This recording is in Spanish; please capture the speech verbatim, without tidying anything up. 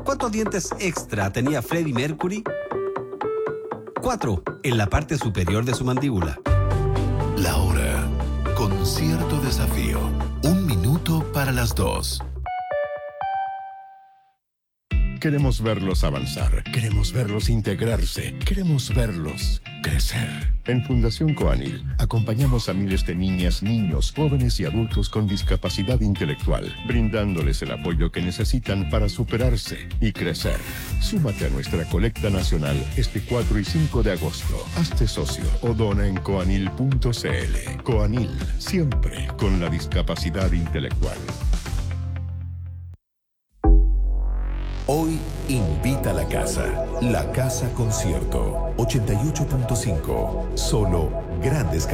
¿Cuántos dientes extra tenía Freddie Mercury? Cuatro, en la parte superior de su mandíbula. La hora, con cierto desafío. Un minuto para las dos. Queremos verlos avanzar, queremos verlos integrarse, queremos verlos crecer. En Fundación Coanil acompañamos a miles de niñas, niños, jóvenes y adultos con discapacidad intelectual, brindándoles el apoyo que necesitan para superarse y crecer. Súmate a nuestra colecta nacional este cuatro y cinco de agosto. Hazte socio o dona en coanil punto cl. Coanil, siempre con la discapacidad intelectual. Hoy invita a la casa. La Casa Concierto. ochenta y ocho punto cinco. Solo grandes